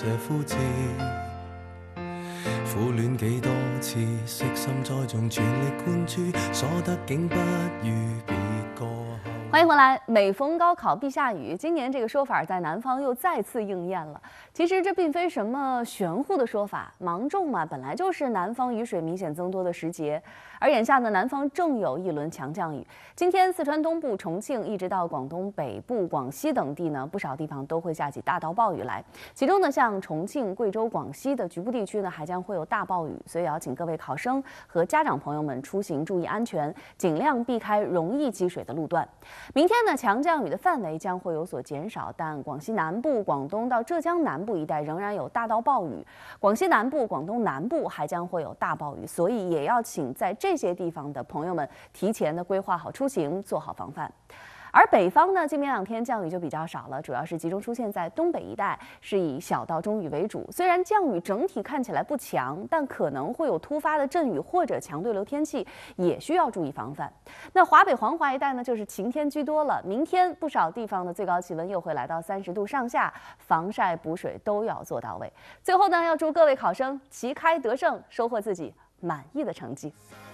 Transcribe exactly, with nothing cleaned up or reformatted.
这枯枝，苦戀幾多次，悉心栽種，全力灌注，所得竟不如別個。 欢迎回来。每逢高考必下雨，今年这个说法在南方又再次应验了。其实这并非什么玄乎的说法，芒种嘛，本来就是南方雨水明显增多的时节。而眼下呢，南方正有一轮强降雨。今天四川东部、重庆一直到广东北部、广西等地呢，不少地方都会下起大到暴雨来。其中呢，像重庆、贵州、广西的局部地区呢，还将会有大暴雨，所以要请各位考生和家长朋友们出行注意安全，尽量避开容易积水的路段。明天呢，强降雨的范围将会有所减少，但广西南部、广东到浙江南部一带仍然有大到暴雨，广西南部、广东南部还将会有大暴雨，所以也要请在这些地方的朋友们提前的规划好出行，做好防范。而北方呢，今明两天降雨就比较少了，主要是集中出现在东北一带，是以小到中雨为主。虽然降雨整体看起来不强，但可能会有突发的阵雨或者强对流天气，也需要注意防范。那华北黄淮一带呢，就是晴天居多了。明天不少地方的最高气温又会来到三十度上下，防晒补水都要做到位。最后呢，要祝各位考生旗开得胜，收获自己满意的成绩。